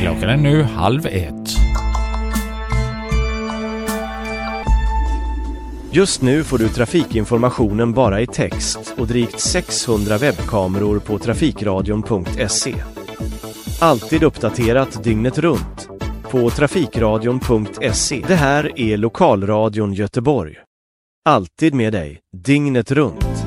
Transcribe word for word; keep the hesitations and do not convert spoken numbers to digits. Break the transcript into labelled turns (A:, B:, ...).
A: Klockan är nu halv ett.
B: Just nu får du trafikinformationen bara i text och drygt sexhundra webbkameror på trafikradion punkt se. Alltid uppdaterat dygnet runt på trafikradion punkt se. Det här är Lokalradion Göteborg. Alltid med dig, dygnet runt.